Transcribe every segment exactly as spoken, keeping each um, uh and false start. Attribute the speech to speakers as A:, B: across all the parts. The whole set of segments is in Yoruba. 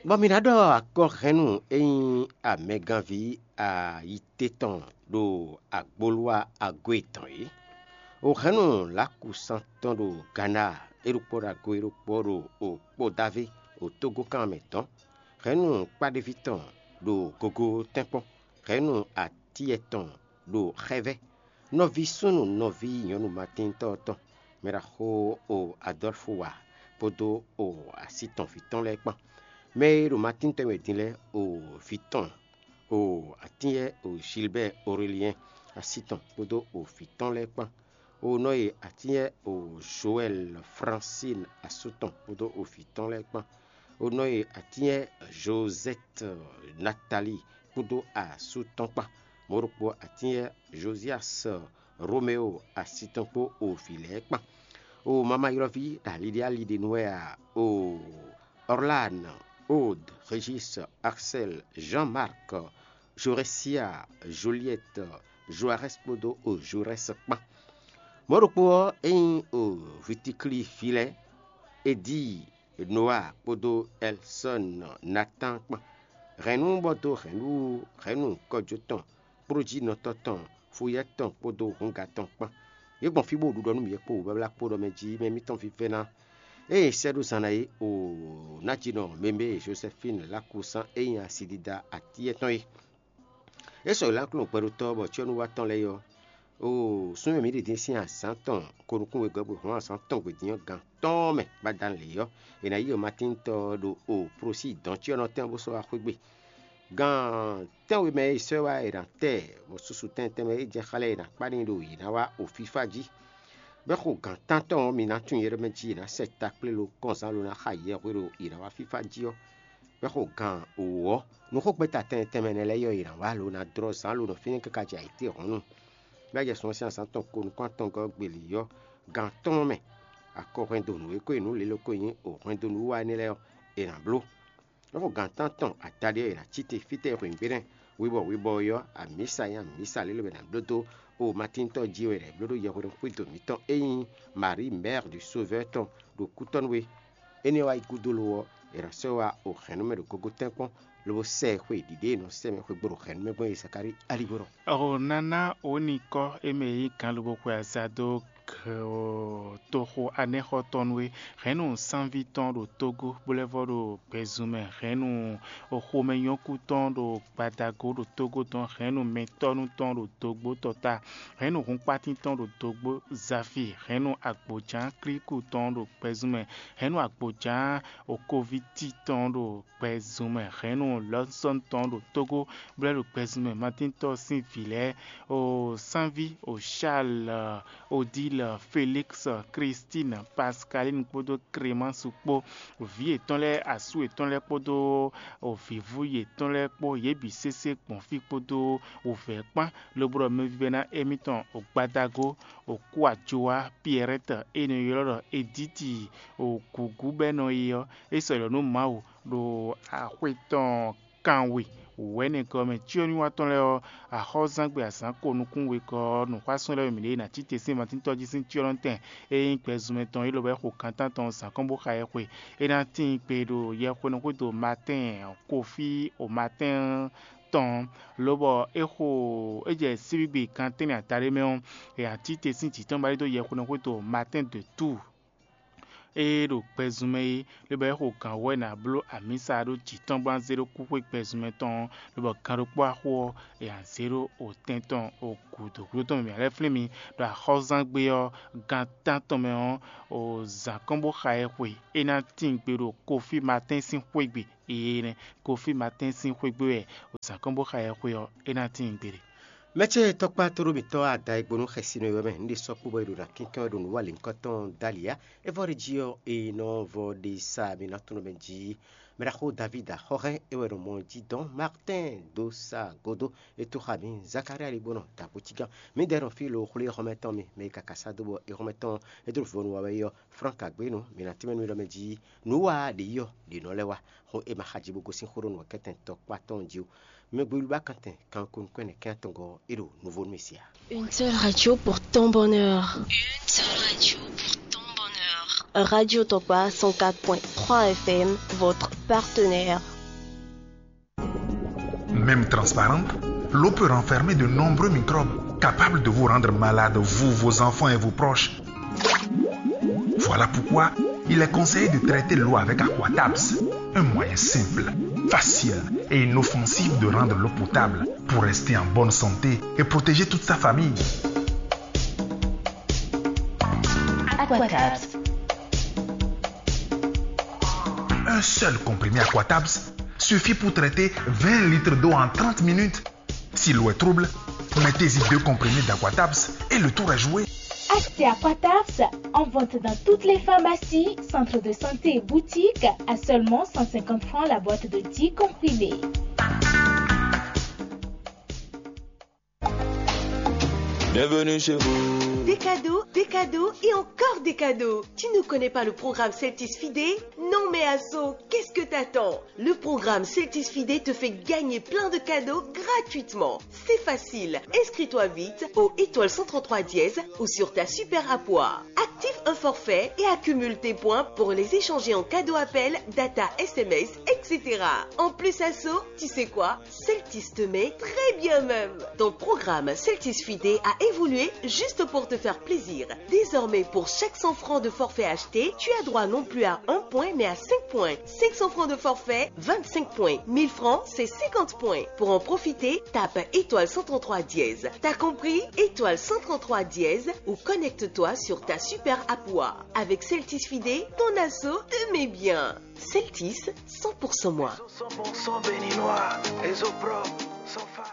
A: Bominado akorenu en a meganvi a iteton do agbolwa agweton yi. O renu la kusanton do Ghana erupora go eruporo o podave o Togo kameton. Renu padeviton do gogo tempon. Renu a tieton do reve. Novi sunu novi yonu matin toton. Meraho o Adolfo wa podo o asiton fiton lekpan. Mais le matin te metile au Fiton, au Atie, au Gilbert Aurélien, à Citon, podo au Fiton les pans, au Noé Atie, au Joël Francine à Souton, podo au Fiton les pans, au Noé Atie, Josette Nathalie, podo à Souton pan, Moropo Atie, Josias Roméo à Citon po au filet pan, au Mama Irovi, à Lydia Lidinouea, au Orlane. Aude, Régis, Axel, Jean-Marc, Joressia, Joliette, Joares Podo, au Jores Pan. Moropo, en au Viticli Filet, Eddie, Noah, Podo, Elson, Nathan, Renou Bodo, Renou, Renou, Kodjoton, Proji Nototon, Fouilleton, Podo, Rongaton, et bon fibo, nous donnons mieux pour Black Podo, Meji, mais miton vivena. Et c'est nous en aille au Natino, Mémé, Joséphine, Lacousan et un Sidida à Tietoy. Et sur l'enclos pour octobre, tu nous attends les yo. Oh, son midi d'ici à cent ans, Koruku et Gobu, cent ans, vous dites, Ganton, mais pas dans les yo. Et naïe au matin, todo au procis, dont tu en as un beau soir, Rugby. Gan, tant oui, mais ce wa et dans terre, vos sous-soutens, mais il y a calé, n'a pas d'indo, il n'a pas au FIFA dit. Beko gan tanton mina tun yere meji na seta plelo konsan lo na haye wero ira wa FIFA jio. Beko gan o no ko beta ten temenele yo ira wa lo na dro san lo no finin ke ka ja ite ronu. Ba je son sian san ton ko no kwanton go gbeli yo gan ton me akọrin do no e ko inu le lo ko yin o rin do no wa ni le e na blo. Beko gan tanton atade ira chite fite rin biren wibo wibo yo a misa ya misa le lo na blodo. Au matin, ton dieu est le yoro puito miton et Marie, mère du sauveur ton do coutonwe. Et ne wa igudulo et rasewa au renome de gogotenpon. Le se kwe dide no se me kwe boro renome bon isakari aliboro.
B: O nana oniko eme kan lo boko azado toho aneho tonwe renu sanviton do Togo boulevard do Bezume renu o homenyon kuton do Badago do Togo ton renu meton ton do Togo tota renu rompatin ton do Togo Zafi renu akbojan kriku ton do Bezume renu akbojan o Coviti ton do Bezume renu Lonson ton do Togo boulevard do Bezume matin to sin filet o Sanvi o Charles Odile Félix, Christine, Pascaline, Podo, Clément, Soupo, Vie ton les Assou et ton les Podo, au Fivouille et ton les Po, Yebi Cc, Confi Podo, au Verpan, le bro me vena émiton au Badago, au Kouadjoa, Pierrette, et New Editi, au Kougou Benoyo, et sur le nom Mao, do Ahueton Kanwi. Wene comme tioni waton le a hozan gbe asan ko nu kun we ko nu kwason le mi le na ti tese matin to ji sin tiolonten e pe zume ton ilo be ko kantan ton san kombo ka e kwe e na tin pe do ye ko no ko do matin kofi au matin ton lobo e ko e je sibi kantin atare me on e a ti tese ti ton bari do ye ko no ko do matin de tout. Et le pézume le ba ho kan we na blo amisa do titon ban zero ku ko pézume ton le ba kan ro po ho e an zero o tenton o kudo kudo mi ale flemi do a hozan gbe yo gan tanton me on o za kombo khae we e na tin gbe ro kofi matin sin kwegbe e ne kofi matin sin kwegbe o za kombo khae we yo e na tin gbe.
A: Meche tokpa toro mito ada igbonu khesino yome ndi sopu boy do kinkan do wali nkoton dalia e vorigio e no vodi sabi na tuno benji meraho David Horin e wero monji don Martin Dosa Godo e to khamin Zakaria libono ta potiga me dero filo khuli remeton me me kakasa do e remeton e do vonu wa yo Frank Agbeno me na timenu do meji nuwa de yo de no lewa ho e ma hajibu go sin khoro no keten tokpa tonjiu.
C: Une seule radio pour ton bonheur. Une seule radio pour ton bonheur. Radio Tokpa cent quatre point trois F M, votre partenaire.
D: Même transparente, l'eau peut renfermer de nombreux microbes capables de vous rendre malade, vous, vos enfants et vos proches. Voilà pourquoi il est conseillé de traiter l'eau avec Aquatabs, un moyen simple, facile et inoffensif de rendre l'eau potable pour rester en bonne santé et protéger toute sa famille.
E: Aquatabs.
D: Un seul comprimé Aquatabs suffit pour traiter vingt litres d'eau en trente minutes. Si l'eau est trouble, mettez-y deux comprimés d'Aquatabs et le tour est joué.
E: Achetez Aquatabs en vente dans toutes les pharmacies, centres de santé et boutiques à seulement cent cinquante francs la boîte de dix comprimés.
F: Bienvenue chez vous.
G: Des cadeaux, des cadeaux et encore des cadeaux. Tu ne connais pas le programme Celtis Fidé? Non mais Asso, qu'est-ce que t'attends? Le programme Celtis Fidé te fait gagner plein de cadeaux gratuitement. C'est facile. Inscris-toi vite au étoile cent trente-trois dièse ou sur ta super appoir. Active un forfait et accumule tes points pour les échanger en cadeau appel, data, S M S, et cetera. En plus Asso, tu sais quoi? Celtis te met très bien même. Ton programme Celtis Fidé a évolué juste pour te faire plaisir. Désormais, pour chaque cent francs de forfait acheté, tu as droit non plus à un point mais à cinq points. cinq cents francs de forfait, vingt-cinq points. mille francs, c'est cinquante points. Pour en profiter, tape étoile cent trente-trois dièse. T'as compris? Étoile cent trente-trois dièse ou connecte-toi sur ta super appoir. Avec Celtis Fidé, ton asso te met bien. Celtis, cent pour cent moi.
F: cent pour cent béninois, les eaux propres, sans faille.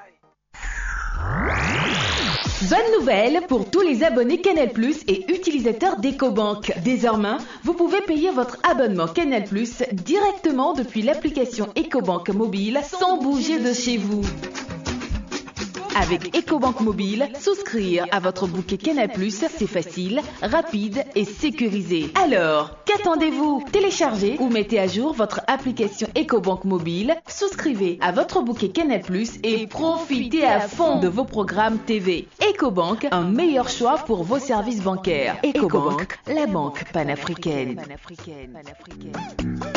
H: Bonne nouvelle pour tous les abonnés Canal plus et utilisateurs d'EcoBank. Désormais, vous pouvez payer votre abonnement Canal plus directement depuis l'application EcoBank mobile sans bouger de chez vous. Avec EcoBank mobile, souscrire à votre bouquet Canal plus, c'est facile, rapide et sécurisé. Alors, qu'attendez-vous? Téléchargez ou mettez à jour votre application EcoBank mobile, souscrivez à votre bouquet Canal plus et profitez à fond de vos programmes T V. EcoBank, un meilleur choix pour vos services bancaires. EcoBank, la banque panafricaine.